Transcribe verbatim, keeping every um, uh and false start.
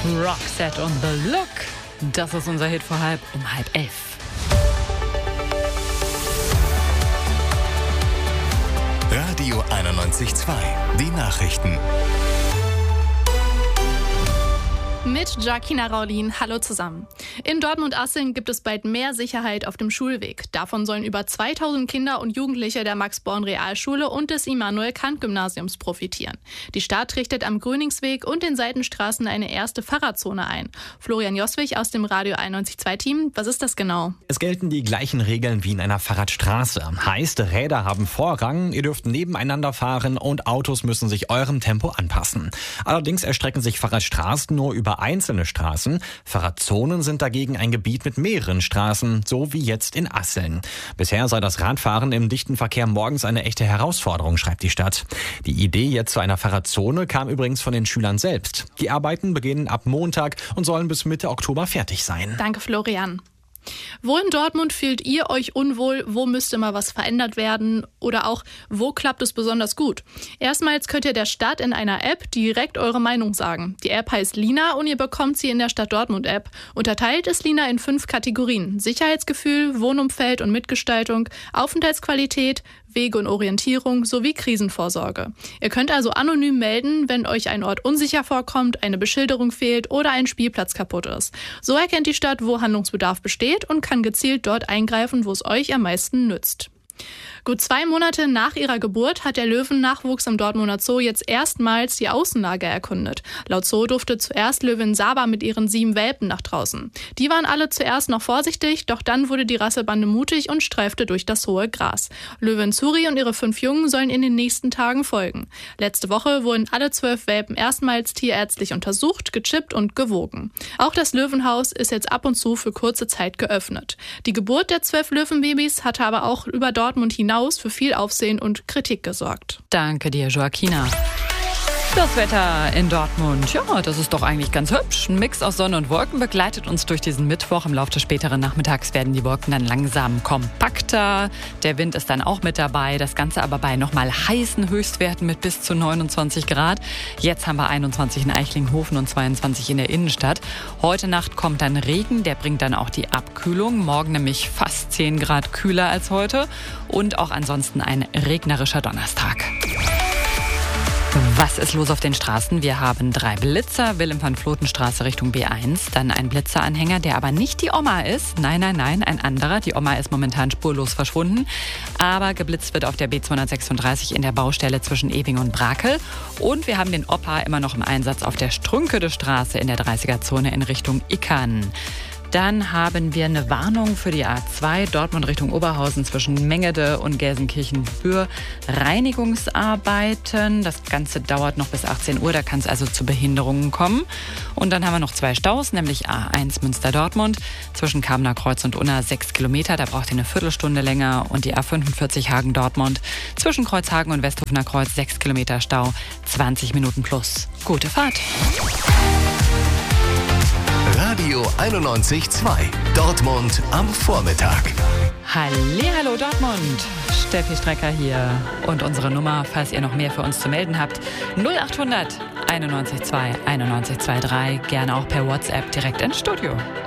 Roxette und The Look. Das ist unser Hit vor halb um halb elf. Radio einundneunzig Komma zwei. Die Nachrichten. Mit Jacquina Raulin. Hallo zusammen. In Dortmund-Asseln gibt es bald mehr Sicherheit auf dem Schulweg. Davon sollen über zweitausend Kinder und Jugendliche der Max-Born-Realschule und des Immanuel-Kant-Gymnasiums profitieren. Die Stadt richtet am Gröningsweg und den Seitenstraßen eine erste Fahrradzone ein. Florian Joswig aus dem Radio einundneunzig Komma zwei Team. Was ist das genau? Es gelten die gleichen Regeln wie in einer Fahrradstraße. Heißt, Räder haben Vorrang, ihr dürft nebeneinander fahren und Autos müssen sich eurem Tempo anpassen. Allerdings erstrecken sich Fahrradstraßen nur über einzelne Straßen. Fahrradzonen sind dagegen ein Gebiet mit mehreren Straßen, so wie jetzt in Asseln. Bisher sei das Radfahren im dichten Verkehr morgens eine echte Herausforderung, schreibt die Stadt. Die Idee jetzt zu einer Fahrradzone kam übrigens von den Schülern selbst. Die Arbeiten beginnen ab Montag und sollen bis Mitte Oktober fertig sein. Danke, Florian. Wo in Dortmund fühlt ihr euch unwohl? Wo müsste mal was verändert werden? Oder auch, wo klappt es besonders gut? Erstmals könnt ihr der Stadt in einer App direkt eure Meinung sagen. Die App heißt Lina und ihr bekommt sie in der Stadt Dortmund-App. Unterteilt ist Lina in fünf Kategorien: Sicherheitsgefühl, Wohnumfeld und Mitgestaltung, Aufenthaltsqualität, Wege und Orientierung sowie Krisenvorsorge. Ihr könnt also anonym melden, wenn euch ein Ort unsicher vorkommt, eine Beschilderung fehlt oder ein Spielplatz kaputt ist. So erkennt die Stadt, wo Handlungsbedarf besteht und kann gezielt dort eingreifen, wo es euch am meisten nützt. Gut zwei Monate nach ihrer Geburt hat der Löwennachwuchs im Dortmunder Zoo jetzt erstmals die Außenlage erkundet. Laut Zoo durfte zuerst Löwin Saba mit ihren sieben Welpen nach draußen. Die waren alle zuerst noch vorsichtig, doch dann wurde die Rassebande mutig und streifte durch das hohe Gras. Löwin Suri und ihre fünf Jungen sollen in den nächsten Tagen folgen. Letzte Woche wurden alle zwölf Welpen erstmals tierärztlich untersucht, gechippt und gewogen. Auch das Löwenhaus ist jetzt ab und zu für kurze Zeit geöffnet. Die Geburt der zwölf Löwenbabys hatte aber auch über Dortmund hinaus für viel Aufsehen und Kritik gesorgt. Danke dir, Joaquina. Das Wetter in Dortmund, ja, das ist doch eigentlich ganz hübsch. Ein Mix aus Sonne und Wolken begleitet uns durch diesen Mittwoch. Im Laufe des späteren Nachmittags werden die Wolken dann langsam kompakter. Der Wind ist dann auch mit dabei. Das Ganze aber bei nochmal heißen Höchstwerten mit bis zu neunundzwanzig Grad. Jetzt haben wir einundzwanzig in Eichlinghofen und zweiundzwanzig in der Innenstadt. Heute Nacht kommt dann Regen, der bringt dann auch die Abkühlung. Morgen nämlich fast zehn Grad kühler als heute. Und auch ansonsten ein regnerischer Donnerstag. Was ist los auf den Straßen? Wir haben drei Blitzer, Wilhelm-van-Floten-Straße Richtung B eins, dann ein Blitzeranhänger, der aber nicht die Oma ist. Nein, nein, nein, ein anderer. Die Oma ist momentan spurlos verschwunden, aber geblitzt wird auf der B zweihundertsechsunddreißig in der Baustelle zwischen Ewing und Brakel. Und wir haben den Opa immer noch im Einsatz auf der Strünkede-Straße in der dreißiger-Zone in Richtung Ickern. Dann haben wir eine Warnung für die A zwei Dortmund Richtung Oberhausen zwischen Mengede und Gelsenkirchen für Reinigungsarbeiten. Das Ganze dauert noch bis achtzehn Uhr, da kann es also zu Behinderungen kommen. Und dann haben wir noch zwei Staus, nämlich A eins Münster-Dortmund zwischen Kamener Kreuz und Unna sechs Kilometer, da braucht ihr eine Viertelstunde länger. Und die A fünfundvierzig Hagen-Dortmund zwischen Kreuzhagen und Westhofener Kreuz sechs Kilometer Stau, zwanzig Minuten plus. Gute Fahrt! Radio einundneunzig Komma zwei. Dortmund am Vormittag. Hallihallo Dortmund, Steffi Strecker hier. Und unsere Nummer, falls ihr noch mehr für uns zu melden habt, null acht hundert einundneunzig Komma zwei einundneunzig Komma drei. Gerne auch per WhatsApp direkt ins Studio.